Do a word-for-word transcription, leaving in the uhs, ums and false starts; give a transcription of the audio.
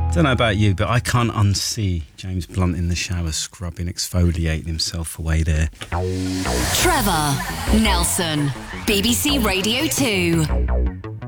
Don't know about you, but I can't unsee James Blunt in the shower scrubbing, exfoliating himself away there. Trevor Nelson, B B C Radio two.